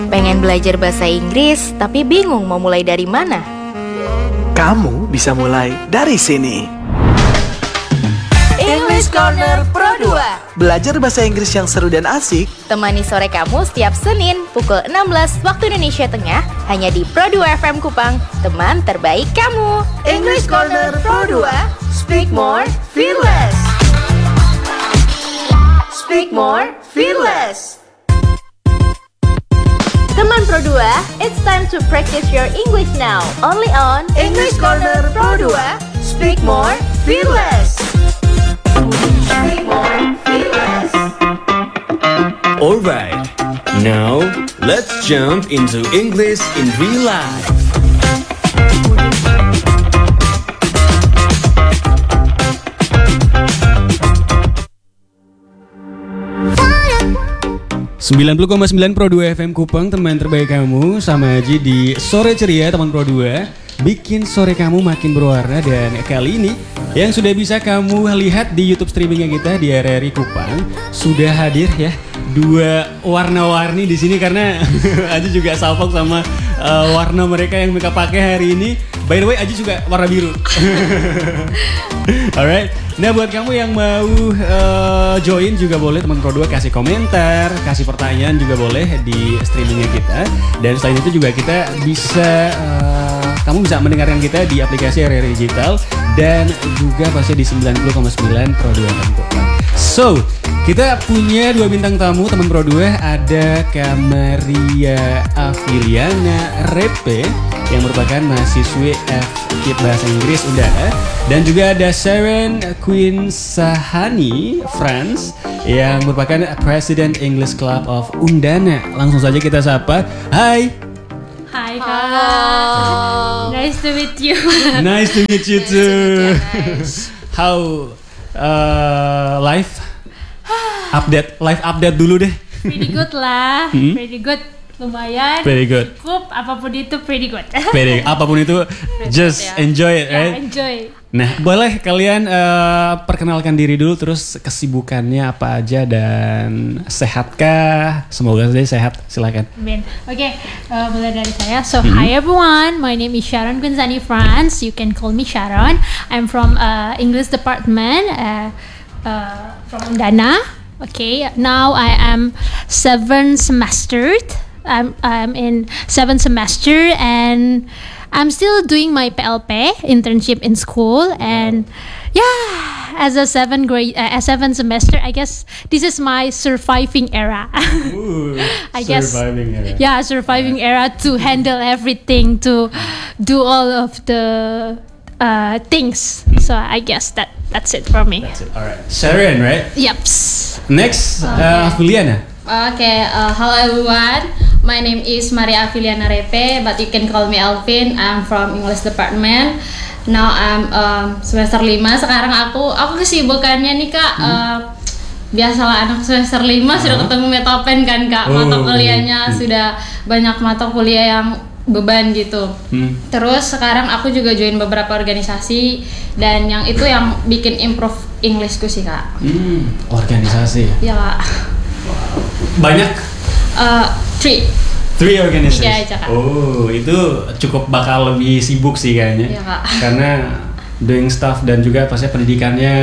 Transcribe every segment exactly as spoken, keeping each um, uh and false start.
Pengen belajar bahasa Inggris, tapi bingung mau mulai dari mana? Kamu bisa mulai dari sini. English Corner Pro dua. Belajar bahasa Inggris yang seru dan asik. Temani sore kamu setiap Senin pukul enam belas waktu Indonesia Tengah hanya di Pro dua F M Kupang, teman terbaik kamu. English Corner Pro dua. Speak more, feel less. Speak more, feel less. Teman Pro dua, it's time to practice your English now. Only on English Corner Pro dua. Speak more, feel less. Speak more, feel less. Alright, now let's jump into English in real life. sembilan puluh koma sembilan Pro dua F M Kupang, teman terbaik kamu. Sama Aji di Sore Ceria teman Pro dua, bikin sore kamu makin berwarna. Dan kali ini yang sudah bisa kamu lihat di YouTube streamingnya kita di R R I Kupang, sudah hadir ya dua warna-warni di sini karena Aji juga salpok sama uh, warna mereka yang mereka pakai hari ini. By the way, Aji juga warna biru. Alright. Nah, buat kamu yang mau uh, join juga boleh, teman Pro dua, kasih komentar, kasih pertanyaan juga boleh di streamingnya kita. Dan selain itu juga kita bisa uh, kamu bisa mendengarkan kita di aplikasi R R I Digital dan juga pasti di sembilan puluh koma sembilan Pro dua F M Kupang. So, kita punya dua bintang tamu teman Pro dua, ada Kak Maria Afiliana Repe yang merupakan mahasiswi F K I P Bahasa Inggris Undana, dan juga ada Sharon Queen Sahani France yang merupakan President English Club of Undana. Langsung saja kita sapa. Hai. Hi Kak. Nice to meet you. Nice to meet you too. How uh, life update life update dulu deh. Pretty good lah. Hmm? Pretty good. Lumayan. Very good. Cukup, apapun itu pretty good. Very, apapun itu just ya. Enjoy it, right? Yeah, enjoy. Nah, boleh kalian uh, perkenalkan diri dulu, terus kesibukannya apa aja dan sehatkah? Semoga saja sehat. Silakan. Amin. Oke, okay, uh, mulai dari saya. So, mm-hmm. Hi everyone. My name is Sharon Gunzani France. You can call me Sharon. I'm from uh, English department uh, uh, from Undana. Okay, now I am seven semester. I'm I'm in seventh semester and I'm still doing my P L P internship in school, and yeah, as a seventh grade, uh, a seventh semester, I guess this is my surviving era. Ooh, I guess surviving era. Yeah, surviving era to handle everything, to do all of the uh, things. So I guess that that's it for me. That's it. All right, Sharon, right? Yeps. Next, okay. uh, Afiliana. Okay, uh, hello everyone. My name is Maria Afiliana Repe, but you can call me Alvin. I'm from English department. Now I'm um, semester lima. Sekarang aku aku kesibukannya nih Kak. Hmm. Uh, biasalah anak semester lima uh-huh. sudah ketemu metopen kan Kak. Oh. Mata kuliahnya hmm. sudah banyak mata kuliah yang beban gitu. Hmm. Terus sekarang aku juga join beberapa organisasi, dan yang itu yang bikin improve Englishku sih Kak. Hmm. Organisasi. Iya Kak. Banyak? Uh, three. Three organisasi. Tiga aja Kak. Oh, itu cukup bakal lebih sibuk sih kayaknya. Iya Kak. Karena doing stuff dan juga pasti pendidikannya,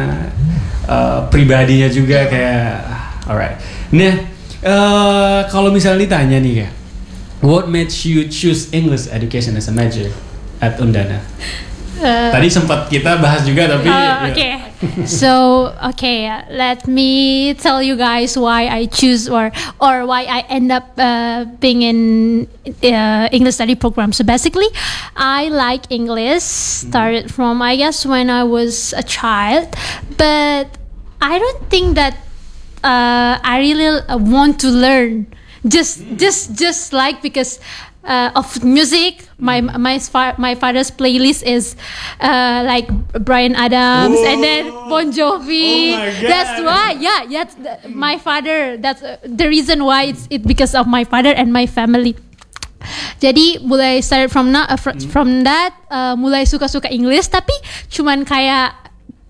uh, pribadinya juga kayak, alright. Nah, uh, kalau misalnya ditanya nih Kak, what made you choose English education as a major at Undana? Uh, Tadi sempat kita bahas juga tapi. Uh, okay. So okay, let me tell you guys why I choose or or why I end up uh, being in uh, English study program. So basically, I like English. Started from I guess when I was a child, but I don't think that uh, I really want to learn. Just just just like because. Uh, of music, my my my father's playlist is uh, like Bryan Adams oh, and then Bon Jovi. Oh my God. That's why, yeah, yeah. My father. That's uh, the reason why it's it because of my father and my family. Jadi mulai start from na, uh, fr- from that uh, mulai suka-suka English, tapi cuman kayak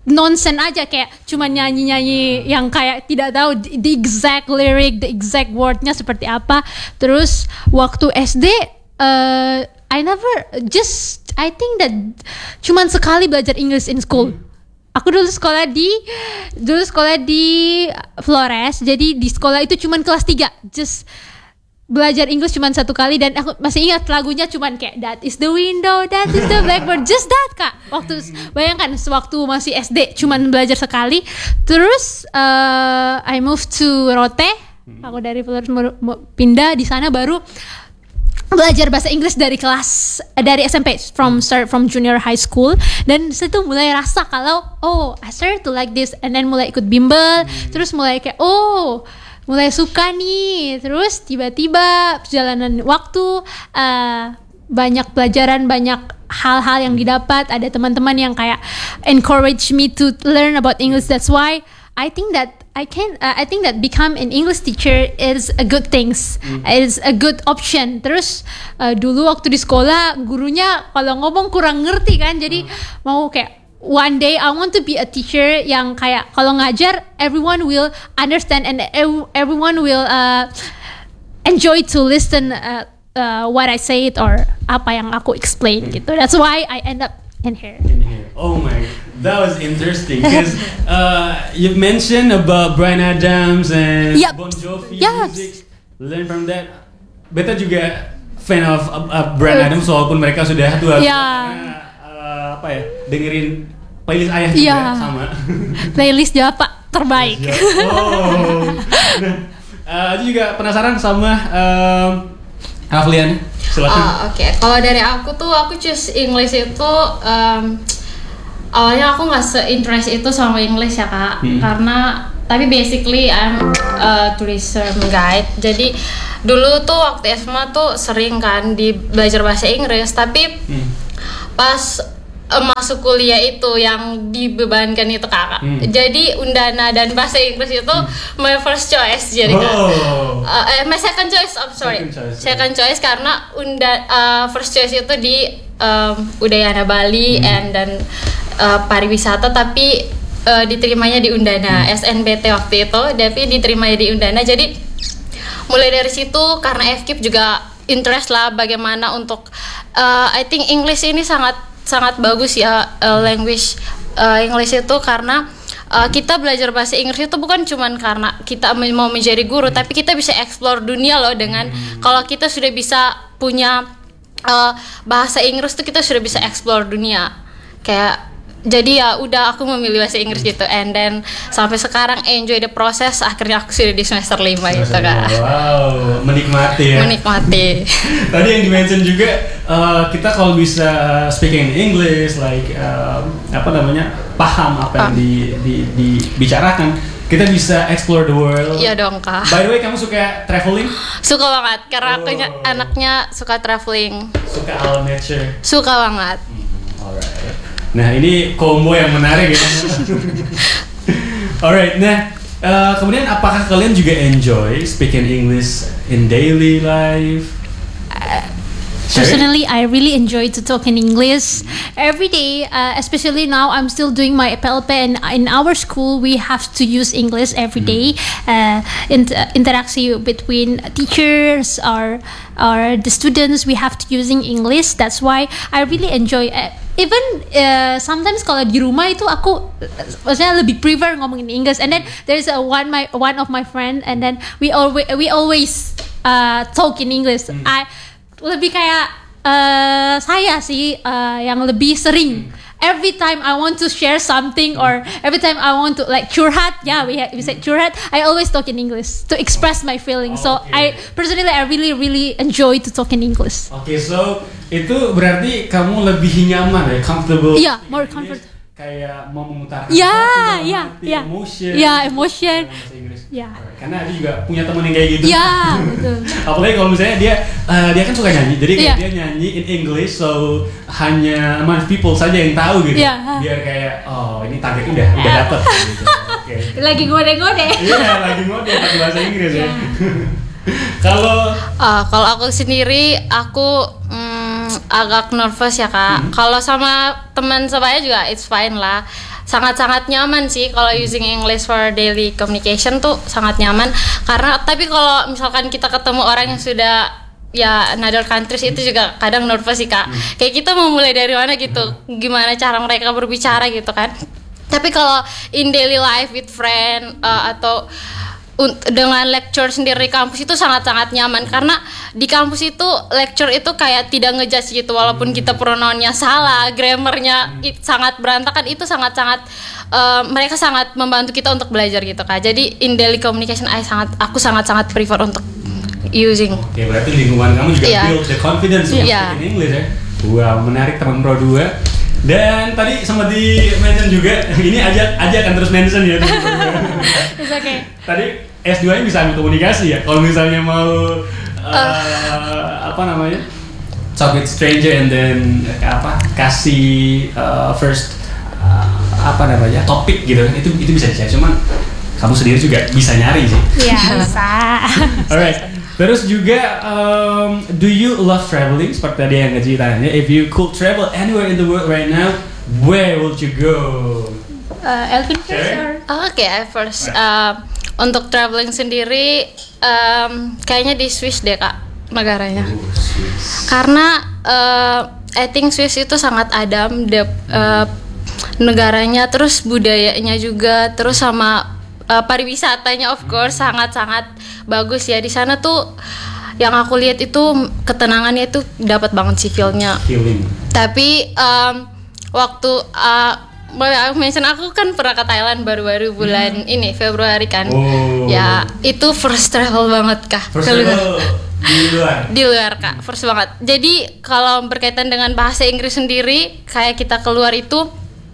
nonsense aja, kayak cuma nyanyi-nyanyi yang kayak tidak tahu the exact lyric, the exact wordnya seperti apa. Terus waktu S D uh, I never just I think that cuman sekali belajar English in school. Aku dulu sekolah di dulu sekolah di Flores, jadi di sekolah itu cuman kelas tiga, just belajar English cuman satu kali, dan aku masih ingat lagunya cuman kayak that is the window, that is the blackboard, just that Kak. Waktu bayangkan sewaktu masih S D cuman belajar sekali. Terus uh, I moved to Rote. Aku dari Flores pindah di sana baru belajar bahasa Inggris dari kelas dari S M P, from start from junior high school, dan situ mulai rasa kalau oh I started to like this, and then mulai ikut bimbel, hmm. terus mulai kayak oh mulai suka nih, terus tiba-tiba perjalanan waktu uh, banyak pelajaran, banyak hal-hal yang didapat, ada teman-teman yang kayak encourage me to learn about English. That's why I think that I can uh, I think that become an English teacher is a good things, mm. is a good option. Terus uh, dulu waktu di sekolah gurunya kalau ngomong kurang ngerti kan, jadi mm. mau kayak one day I want to be a teacher yang kayak kalau ngajar everyone will understand and everyone will uh, enjoy to listen uh, uh, what I say it or apa yang aku explain mm. gitu. That's why I end up in here. In here. Oh my, that was interesting because uh, you mentioned about Bryan Adams and yep. Bon Jovi yes. music. Learn from that. Beta juga fan of uh, uh, Bryan Adams walaupun mereka sudah tua. Yeah. Karena uh, apa ya, dengerin playlist ayah juga yeah. sama. Playlist Japa terbaik. Oh. Nah, uh, aku juga penasaran sama um, Aflian. Silakan. Uh, Oke, okay. Kalau dari aku tuh aku choose English itu um, awalnya aku nggak se-interest itu sama English ya Kak, hmm. karena tapi basically I'm a tourism guide. Jadi dulu tuh waktu S M A tuh sering kan di belajar bahasa Inggris, tapi hmm. pas uh, masuk kuliah itu yang dibebankan itu Kakak. Hmm. Jadi Undana dan bahasa Inggris itu hmm. my first choice jadi Kak. Oh. Uh, eh, my second choice, I'm sorry. Second choice, second choice karena Unda uh, first choice itu di um, Udayana Bali hmm. and dan uh, pariwisata, tapi uh, diterimanya di Undana, hmm. S N B T waktu itu, tapi diterimanya di Undana. Jadi mulai dari situ karena F K I P juga interest lah bagaimana untuk uh, I think English ini sangat sangat bagus ya, uh, language uh, English itu karena uh, kita belajar bahasa Inggris itu bukan cuman karena kita mau menjadi guru, tapi kita bisa explore dunia loh dengan hmm. kalau kita sudah bisa punya uh, bahasa Inggris tuh kita sudah bisa explore dunia kayak. Jadi ya udah aku memilih bahasa Inggris gitu, and then sampai sekarang enjoy the process. Akhirnya aku sudah di semester lima gitu Kak. Wow, menikmati ya. Menikmati. Tadi yang di-mention juga uh, kita kalau bisa speaking English like uh, apa namanya paham apa yang di, di, dibicarakan, kita bisa explore the world. Iya dong Kak. By the way, kamu suka traveling? Suka banget karena oh. aku anaknya suka traveling. Suka alam nature. Suka banget. Hmm, alright. Nah ini combo yang menarik ya. Alright, nah uh, kemudian apakah kalian juga enjoy speaking English in daily life? Uh, personally, I really enjoy to talk in English every day, uh, especially now I'm still doing my P L P, and in our school we have to use English every day. Uh, inter- interaction between teachers or or the students, we have to using English. That's why I really enjoy it. Even uh, sometimes kalau di rumah itu aku maksudnya lebih prefer ngomongin English, and then there's a one my one of my friend, and then we always we always uh, talk in English. Hmm. I lebih kayak uh, saya sih uh, yang lebih sering. Hmm. Every time I want to share something or every time I want to like curhat, yeah, we ha- we say curhat, I always talk in English to express my feelings. Oh, okay. So I personally I really really enjoy to talk in English. Oke, okay, so itu berarti kamu lebih nyaman ya, comfortable. Iya, yeah, more comfortable. Kayak mau memutarkan yeah, yeah, yeah. emotion. Yeah, emotion. Ya. Yeah. Karena dia juga punya teman yang kayak gitu. Iya, yeah, betul. Apalagi kalau misalnya dia uh, dia kan suka nyanyi, jadi kayak yeah. dia nyanyi in English, so hanya among people saja yang tahu gitu. Yeah. Biar kayak oh ini target udah udah yeah. dapet. Gitu. Okay. Lagi ngode-ngode. Iya, yeah, lagi ngode pakai bahasa Inggris yeah. ya. Kalau uh, kalau aku sendiri aku mm, agak nervous ya Kak. Hmm. Kalau sama teman sebaya juga it's fine lah. sangat-sangat nyaman sih kalau using English for daily communication tuh sangat nyaman. Karena tapi kalau misalkan kita ketemu orang yang sudah ya another countries itu juga kadang nervous sih kak. Kayak kita mau mulai dari mana gitu, gimana cara mereka berbicara gitu kan. Tapi kalau in daily life with friend uh, atau dengan lecture sendiri di kampus itu sangat-sangat nyaman karena di kampus itu lecture itu kayak tidak ngejudge gitu walaupun kita pronounnya salah, grammarnya it, sangat berantakan itu sangat-sangat uh, mereka sangat membantu kita untuk belajar gitu kak. Jadi in daily communication I sangat aku sangat-sangat prefer untuk using. Oke, berarti lingkungan kamu juga yeah. build the confidence yeah. in English ya. Wow, menarik teman Pro dua. Dan tadi sempat di mention juga, ini ajak ajak akan terus mention ya. It's okay. Tadi S dua nya bisa ambil komunikasi ya. Kalau misalnya mau uh, uh. apa namanya? Talk with stranger and then apa? Kasih uh, first uh, apa namanya? Topik gitu. Itu itu bisa dicari. Cuman kamu sendiri juga bisa nyari sih. Iya, bisa. Alright. Terus juga, um, do you love traveling? Seperti tadi yang ceritanya, if you could travel anywhere in the world right now, where would you go? Uh, Elvin first or? Oke, okay, first uh, untuk traveling sendiri, um, kayaknya di Swiss deh kak negaranya. Oh, Swiss. Karena uh, I think Swiss itu sangat adem, de, uh, negaranya, terus budayanya juga, terus sama uh, pariwisatanya of course sangat-sangat bagus ya di sana tuh. Yang aku lihat itu ketenangannya itu dapat banget sih feel-nya. Feeling. Tapi um, waktu uh, aku mention aku kan pernah ke Thailand baru-baru bulan hmm. ini Februari kan. Oh. Ya itu first travel banget kak. First travel di luar. Di luar kak, first banget. Jadi kalau berkaitan dengan bahasa Inggris sendiri, kayak kita keluar itu,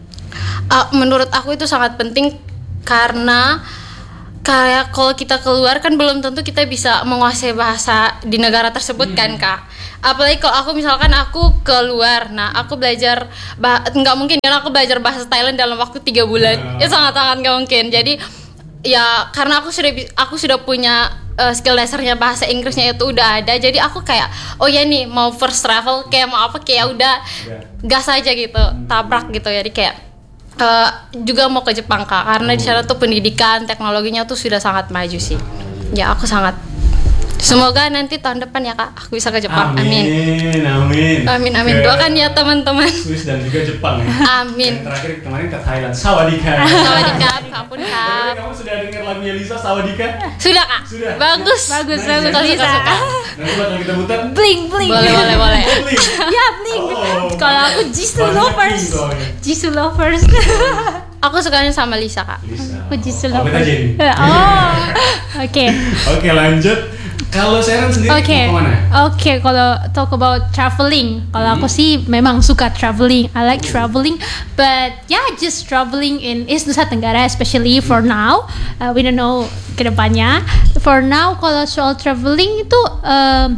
uh, menurut aku itu sangat penting karena kayak kalau kita keluar kan belum tentu kita bisa menguasai bahasa di negara tersebut hmm. kan kak. Apalagi kalau aku misalkan aku keluar, nah aku belajar bah- nggak mungkin kan aku belajar bahasa Thailand dalam waktu tiga bulan, hmm. ya sangat-sangat nggak mungkin. Jadi ya karena aku sudah aku sudah punya uh, skill dasarnya bahasa Inggrisnya itu udah ada, jadi aku kayak oh ya nih mau first travel kayak mau apa kayak udah yeah. gas aja gitu, tabrak gitu. Jadi kayak Uh, juga mau ke Jepang kak, karena oh. di sana tuh pendidikan teknologinya tuh sudah sangat maju sih. Ya aku sangat semoga nanti tahun depan ya kak aku bisa ke Jepang. Amin. Amin. Amin amin. Doakan ya teman-teman. Swiss dan juga Jepang ya. Amin. Dan terakhir kemarin ke Thailand. Sawadika. Sawadika. Ampun kak. Kamu sudah dengar lagunya Lisa Sawadika? Sudah kak. Sudah. Bagus. Bagus Nah, bagus suka, Lisa. suka. Nanti bakal kita putar. Bling bling. Boleh boleh boleh. Ya bling. Oh, Kalau aku Jisoo banyak lovers. king soalnya. Jisoo lovers. Aku sukanya sama Lisa kak. Lisa. Aku Jisoo Oh, lovers. aja ini. Oh. Oke. Oke lanjut. Kalau Sharon sendiri Oke, mau kemana? oke. Kalau talk about traveling, kalau aku sih memang suka traveling. I like traveling, but yeah, just traveling in East Nusa Tenggara, especially for now. Uh, we don't know kedepannya. For now, kalau soal traveling itu um,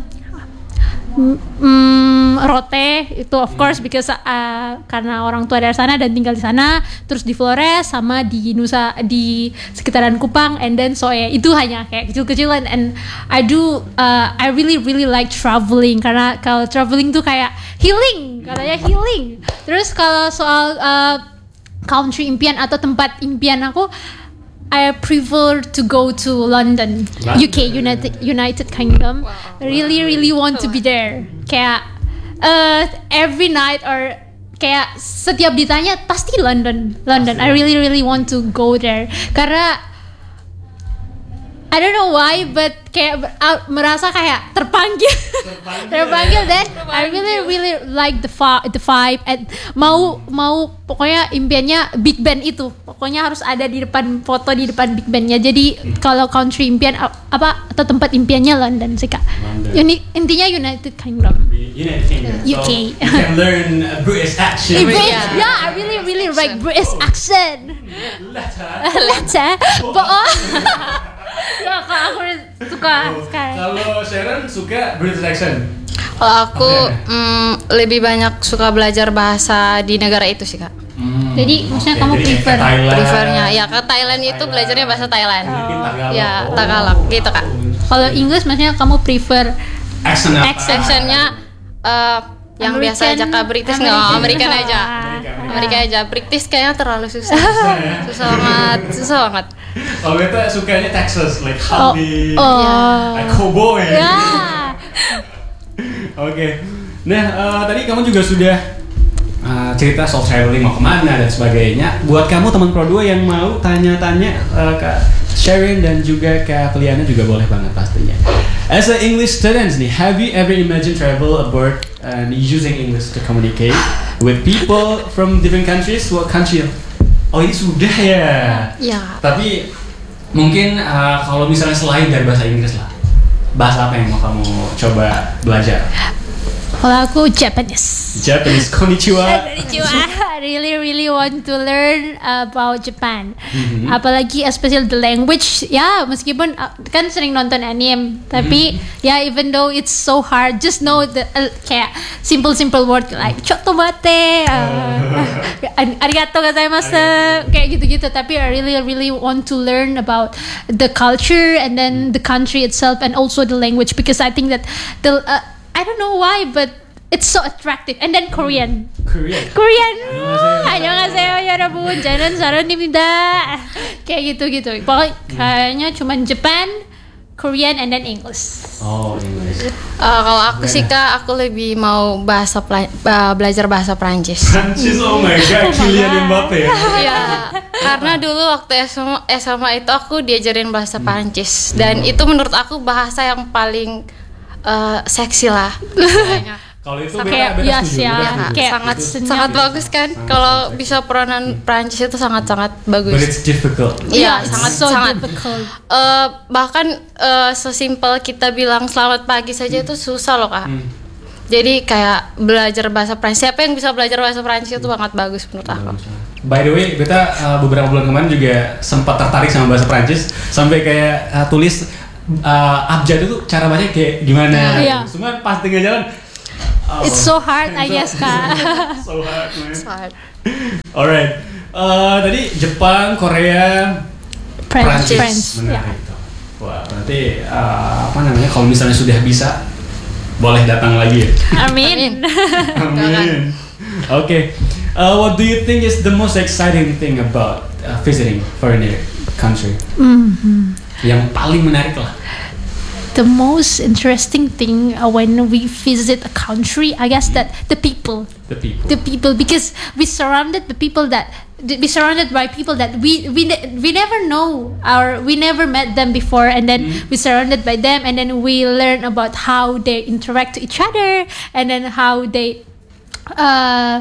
mm, Rote itu of course because uh, karena orang tua dari sana dan tinggal di sana, terus di Flores sama di Nusa di sekitaran Kupang, and then so ya itu hanya kayak kecil-kecilan. And I do uh, I really really like traveling karena kalau traveling tuh kayak healing, katanya healing. Terus kalau soal uh, country impian atau tempat impian aku, I prefer to go to London, London. U K, United United Kingdom. Wow. Really, really want to be there. Kayak uh, every night or kayak setiap ditanya pasti London, London. I really, really want to go there. Karena I don't know why, but kayak uh, merasa kayak terpanggil, Terpanggil, terpanggil. ya. Then I really, really like the fa- the vibe. And mau mau pokoknya impiannya Big Ben itu, pokoknya harus ada di depan foto di depan Big Ben-nya. Jadi hmm. kalau country impian apa atau tempat impiannya London sih kak. Uni, intinya United Kingdom. United Kingdom. U K. So you can learn uh, British accent. Eh, British, Yeah. yeah, I really, really like British accent. Letter. Letter, but oh, ya kak aku suka sekarang. Kalau Sharon suka British accent. Kalau aku Oke. mm, lebih banyak suka belajar bahasa di negara itu sih kak. Hmm, Jadi, maksudnya oke. kamu Jadi kayak prefer- ke Thailand. Prefernya ya ke Thailand itu Thailand. belajarnya bahasa Thailand. Filipina, Tagalog. Ya, Oh. Tagalog, gitu, Kak. Kalau English maksudnya kamu prefer Accent apa? Accent. Actionnya uh, yang biasa aja Kak British nggak, American aja. Amerika aja, British kayaknya terlalu susah. Susah banget, susah banget. Kalau kita sukanya Texas, like honey, Oh. like cowboy. Yeah. Oke. Nah, uh, tadi kamu juga sudah uh, cerita soal traveling mau kemana dan sebagainya. Buat kamu teman Pro dua yang mau tanya-tanya uh, ke Sherin dan juga ke Filiana juga boleh banget pastinya. As an English student nih, have you ever imagined travel abroad and using English to communicate with people from different countries? What country? Oh, ini sudah ya. Ya. Tapi mungkin uh, kalau misalnya selain dari bahasa Inggris lah, bahasa apa yang mau kamu coba belajar? Kalau aku Japanese. Japanese, konnichiwa. I really really want to learn about Japan. Mhm. Apalagi especially the language. Ya, meskipun uh, kan sering nonton anime, tapi ya even though it's so hard, just know the uh, kayak simple simple word like chotomate, uh, arigato gozaimasu, kayak gitu-gitu. Tapi I really really want to learn about the culture and then the country itself and also the language because I think that the uh, I don't know why, but it's so attractive. And then Korean. Korean. Korean. Annyeonghaseyo 여러분. 저는 사랑입니다. Kayak gitu-gitu. Pokoknya kayaknya cuma Japan, Korean, and then English. Oh, English. Uh, kalau aku sih Kak, aku lebih mau bahasa pela- uh, belajar bahasa Prancis. Prancis, oh my god, Kylian Mbappe. Iya, karena dulu waktu S M A, S M A itu aku diajarin bahasa Prancis dan itu menurut aku bahasa yang paling uh, seksi lah. Kalau itu Kayak beda, beda yes, setuju, ya. beda setuju. Kayak sangat senyap. sangat bagus kan kalau bisa peranan Prancis itu sangat-sangat But bagus. it's difficult. Iya, It's sangat so sangat. difficult. Eh, bahkan eh, sesimpel kita bilang selamat pagi saja itu susah loh Kak. Hmm. Jadi kayak belajar bahasa Prancis. Siapa yang bisa belajar bahasa Prancis itu sangat bagus menurut aku. By the way, beta uh, beberapa bulan kemarin juga sempat tertarik sama bahasa Prancis sampai kayak uh, tulis uh, abjad itu cara bacanya kayak gimana. Iya. Gitu. Cuma pas tengah jalan oh, It's so hard, I so- guess, Kak. So hard, man. Saat- Alright. Uh, tadi Jepang, Korea, French, Prancis. French. Ya. Menarik tuh. Wah, berarti uh, apa namanya kalau misalnya sudah bisa boleh datang lagi ya. Amin. Amin. Okay. Uh, what do you think is the most exciting thing about uh, visiting foreigner country? Mhm. Yang paling menarik lah. The most interesting thing uh, when we visit a country, I guess that the people, The people. the people, because we surrounded the people that we surrounded by people that we we ne- we never know or we never met them before, and then we surrounded by them, and then we learn about how they interact to each other, and then how they uh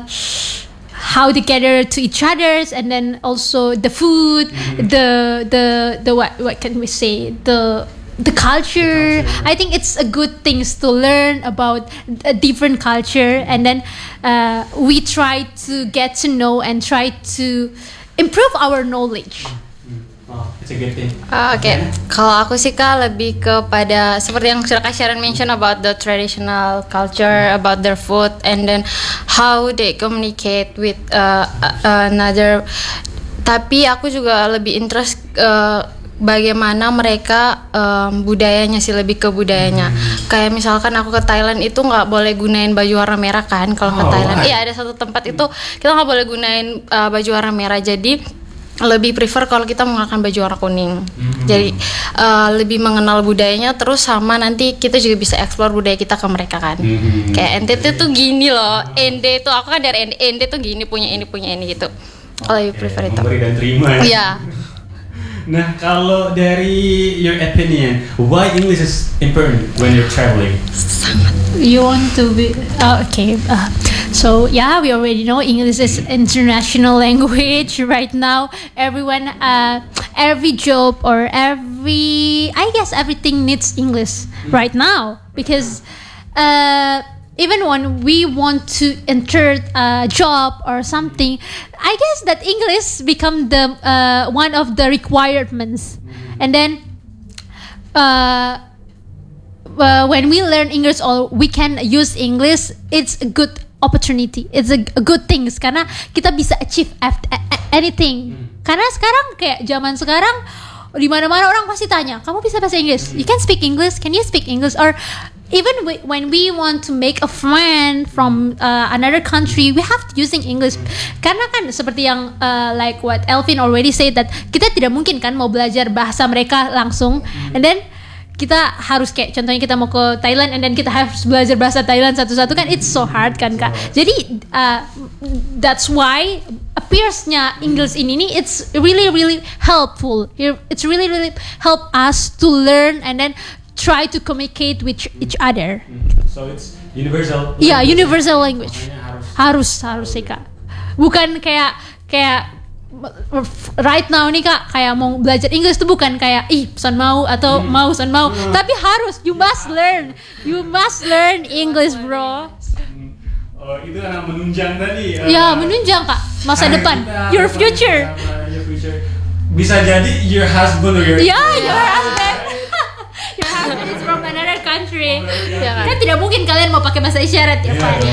how they gather to each others, and then also the food, the the the what what can we say, the the culture. I think it's a good things to learn about a different culture, and then uh, we try to get to know and try to improve our knowledge. Oh, it's a good thing. Ah, Oke, kalau aku sih Kak lebih kepada seperti yang sudah Kak Sharon mention about the traditional culture, about their food, and then how they communicate with uh, uh, another. Tapi aku juga lebih interest uh, bagaimana mereka um, budayanya sih, lebih ke budayanya. Kayak misalkan aku ke Thailand itu nggak boleh gunain baju warna merah kan kalau ke Oh, Thailand. why? Iya, ada satu tempat itu kita nggak boleh gunain uh, baju warna merah. Jadi lebih prefer kalau kita menggunakan baju warna kuning. Jadi uh, lebih mengenal budayanya, terus sama nanti kita juga bisa explore budaya kita ke mereka kan. Mhm. Kayak N T T tuh gini loh, N D tuh aku kan dari N D, N D tuh gini, punya ini punya ini gitu. Kalau lebih prefer itu. Memberi dan terima ya. Iya. Nah, kalau dari your opinion, why English is important when you're traveling? You want to be uh, okay. Uh, so yeah, we already know English is international language right now. Everyone, uh, every job or every, I guess everything needs English right now because uh, even when we want to enter a job or something, I guess that English become the uh, one of the requirements, and then. Uh, uh, when we learn English or we can use English, it's a good opportunity. It's a, a good thing karena kita bisa achieve af- a- a- anything. Karena sekarang kayak zaman sekarang di mana-mana orang pasti tanya, kamu bisa bahasa Inggris? You can speak English? Can you speak English? Or even we, when we want to make a friend from uh, another country, we have to using English. Karena kan seperti yang uh, like what Elvin already said, that kita tidak mungkin kan mau belajar bahasa mereka langsung, and then kita harus kayak contohnya kita mau ke Thailand and then kita harus belajar bahasa Thailand satu-satu kan, it's so hard kan Kak. Jadi uh, that's why appears-nya English ini nih, it's really really helpful. It's really really help us to learn and then try to communicate with each other. So it's universal. Iya, yeah, universal language. Harus harus harus sih Kak. Bukan kayak kayak right now nih Kak, kayak mau belajar Inggris tuh bukan kayak ih pesan mau atau hmm. mau pesan mau, hmm. tapi harus, you must learn, you must learn English bro. Oh, itu karena menunjang tadi. Ya, uh, menunjang Kak, masa depan, your future. Your future. Bisa jadi your husband or your Ya, yeah, your husband. Your husband is from another country. Ya, kan tidak mungkin kalian mau pakai bahasa isyarat tiap hari.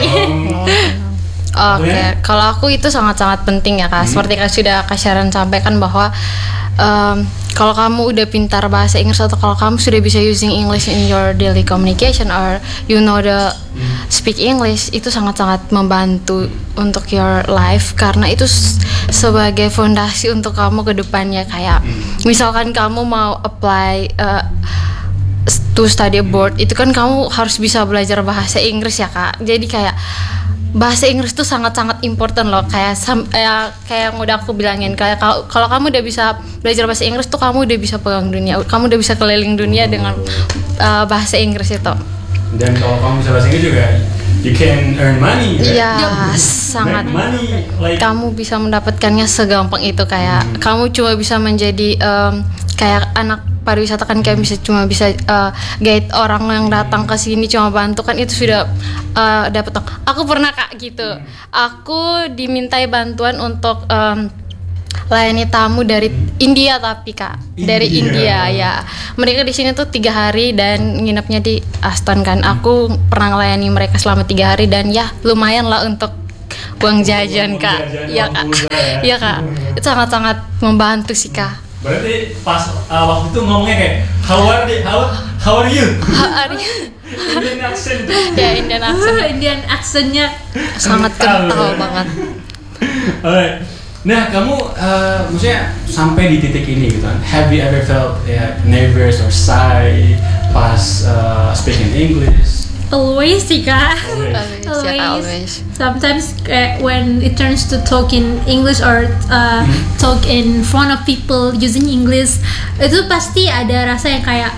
Oke, okay. Kalau aku itu sangat-sangat penting ya Kak. Hmm. Seperti Kak sudah Kak Sharon sampaikan bahwa um, kalau kamu udah pintar bahasa Inggris atau kalau kamu sudah bisa using English in your daily communication or you know the speak English, itu sangat-sangat membantu untuk your life karena itu sebagai fondasi untuk kamu ke depannya. Kayak misalkan kamu mau apply uh, to study abroad, itu kan kamu harus bisa belajar bahasa Inggris ya Kak. Jadi kayak bahasa Inggris tuh sangat-sangat important loh, kayak sam, eh, kayak yang udah aku bilangin, kayak kalau kalau kamu udah bisa belajar bahasa Inggris tuh kamu udah bisa pegang dunia, kamu udah bisa keliling dunia dengan uh, bahasa Inggris itu. Dan kalau kamu bisa bahasa Inggris juga, you can earn money. Iya, right? Sangat. Money, like... Kamu bisa mendapatkannya segampang itu, kayak hmm. kamu cuma bisa menjadi um, kayak anak pariwisata kan, kayak bisa cuma bisa uh, guide orang yang datang ke sini cuma bantu kan, itu sudah uh, dapat. Aku pernah Kak gitu, aku dimintai bantuan untuk um, layani tamu dari India tapi Kak, India. dari India ya. Mereka di sini tuh tiga hari dan nginepnya di Aston kan. Aku pernah layani mereka selama tiga hari dan ya lumayan lah untuk uang jajan Kak. Iya Kak, iya Kak, itu sangat-sangat membantu sih Kak. Berarti pas uh, waktu itu ngomongnya kayak how are they, how how are you? How are you? Indian accent. Ya Indian accent. Indian accentnya sangat kental banget. Alright. Nah kamu uh, maksudnya sampai di titik ini gitu kan, have you ever felt ya, nervous or shy pas uh, speaking English? Always sih Kak. Always. Always. Yeah, always. Sometimes uh, when it turns to talk in English or uh, hmm. talk in front of people using English, itu pasti ada rasa yang kayak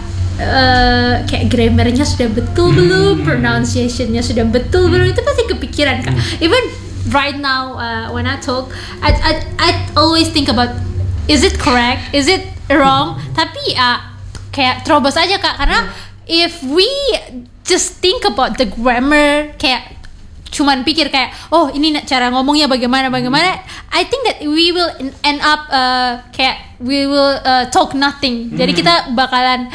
uh, kayak grammarnya sudah betul hmm. belum, pronunciationnya sudah betul hmm. belum, itu pasti kepikiran Kak. Hmm. Even right now uh, when I talk, I, I I always think about is it correct, is it wrong? Hmm. Tapi uh, kayak terobos aja Kak, karena if we just think about the grammar, kayak cuman pikir kayak oh ini cara ngomongnya bagaimana bagaimana, I think that we will end up uh, kayak we will uh, talk nothing. Jadi kita bakalan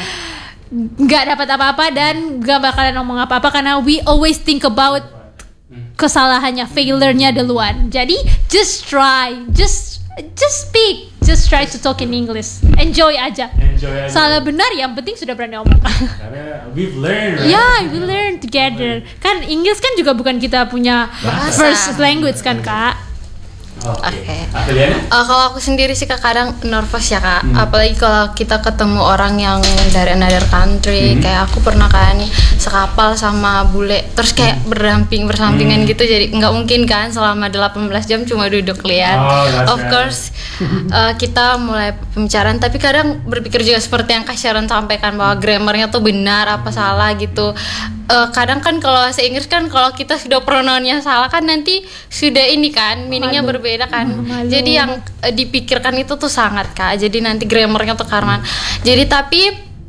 nggak dapat apa-apa dan nggak bakalan ngomong apa-apa karena we always think about kesalahannya, failure-nya duluan. Jadi just try, just just speak, just try to talk in English. Enjoy aja. Enjoy aja. Salah benar yang penting sudah berani ngomong. Karena we've learned, right? Yeah, we learn together. Kan Inggris kan juga bukan kita punya bahasa. First language kan Kak. Oke. Okay. Okay. Uh, kalau aku sendiri sih Kak kadang nervous ya Kak, hmm. apalagi kalau kita ketemu orang yang dari another country. Hmm. Kayak aku pernah kan sekapal sama bule, terus kayak berdamping bersampingan hmm. gitu, jadi nggak mungkin kan selama delapan belas jam cuma duduk lihat. Oh, of course uh, kita mulai pembicaraan, tapi kadang berpikir juga seperti yang Kak Sharon sampaikan bahwa grammarnya tuh benar apa salah gitu. Uh, kadang kan kalau bahasa Inggris kan kalau kita sudah pronounnya salah kan nanti sudah ini kan meaningnya berbeda kan. Malu. Jadi yang uh, dipikirkan itu tuh sangat Kak. Jadi nanti grammarnya tuh karena. Jadi tapi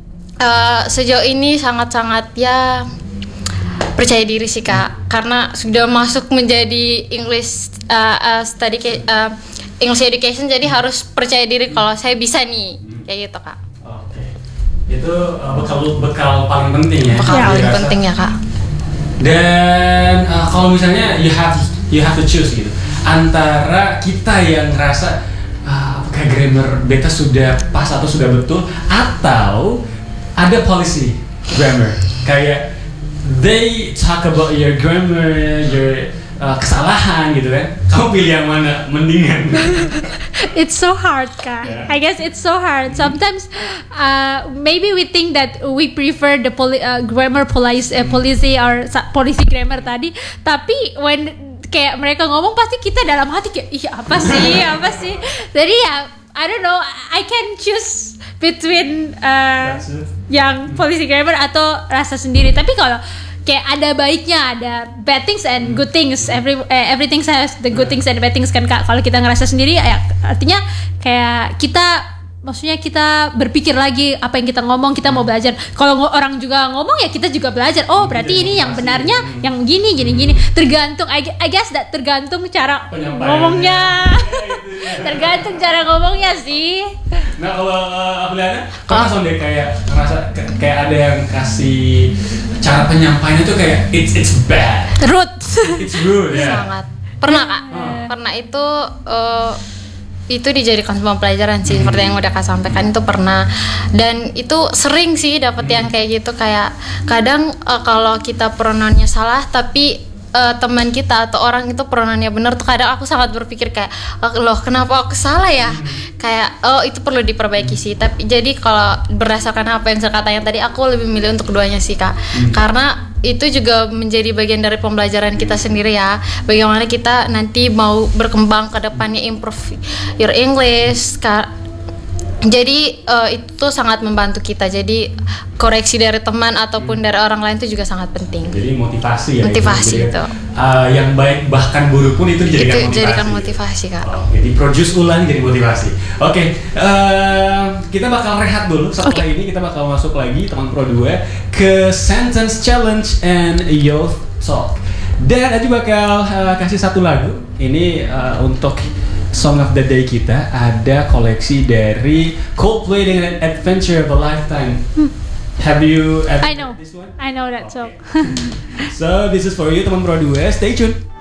uh, sejauh ini sangat-sangat ya percaya diri sih Kak. Karena sudah masuk menjadi English uh, uh, study uh, English education, jadi harus percaya diri kalau saya bisa nih kayak gitu Kak. Itu uh, bekal bekal paling penting ya. Bekal ya, paling penting ya Kak. Dan uh, kalau misalnya you have you have to choose gitu antara kita yang ngerasa uh, kayak grammar beta sudah pas atau sudah betul, atau ada policy grammar kayak they talk about your grammar, your uh, kesalahan gitu kan. Kamu pilih yang mana mendingan? It's so hard, Kak. Yeah. I guess it's so hard. Sometimes, uh, maybe we think that we prefer the poli- uh, grammar policy, uh, policy or sa- policy grammar tadi. Tapi when kayak mereka ngomong, pasti kita dalam hati kayak, ih apa sih, apa sih. Jadi ya, I don't know. I can choose between uh, yang policy grammar atau rasa sendiri. Tapi kalau kayak ada baiknya, ada bad things and good things. Every eh, everything has the good things and bad things kan, Kak. Kalau kita ngerasa sendiri, ya artinya kayak kita, maksudnya kita berpikir lagi apa yang kita ngomong, kita mau belajar. Kalau ngo- orang juga ngomong ya kita juga belajar. Oh berarti ini yang benarnya, yang gini gini gini. Tergantung, I, I guess that tergantung cara ngomongnya. Tergantung cara ngomongnya sih. Nah kalau uh, Apriliana, kamu langsung deh kayak ngerasa k- kayak ada yang kasih cara penyampaiannya tuh kayak it's it's bad, Rude. it's rude ya. Sangat. Pernah Kak? Pernah itu uh, itu dijadikan sebuah pelajaran sih, seperti yang udah Kak sampaikan, itu pernah. Dan itu sering sih dapet yang kayak gitu, kayak kadang uh, kalau kita pronounnya salah tapi uh, teman kita atau orang itu pronounnya benar tuh, kadang aku sangat berpikir kayak, loh kenapa aku salah ya? Kayak oh itu perlu diperbaiki sih. Tapi jadi kalau berdasarkan apa yang saya katakan tadi, aku lebih milih untuk keduanya sih Kak. Karena itu juga menjadi bagian dari pembelajaran kita sendiri ya. Bagaimana kita nanti mau berkembang ke depannya, improve your English. Ka- Jadi uh, itu sangat membantu kita. Jadi koreksi dari teman ataupun dari orang lain itu juga sangat penting. Jadi motivasi ya. Motivasi Jadi, itu. uh, yang baik bahkan buruk pun itu dijadikan Itu motivasi. jadikan motivasi Kak. Oh, jadi produce ulang jadi motivasi. Oke, uh, kita bakal rehat dulu. Setelah ini kita bakal masuk lagi teman Pro dua ke sentence challenge and youth talk. Dan Aji bakal uh, kasih satu lagu. Ini uh, untuk Song of the Day kita, ada koleksi dari Coldplay dengan Adventure of a Lifetime. Have you ever I know. heard this one? I know that song. So this is for you teman Pro dua. Stay tuned.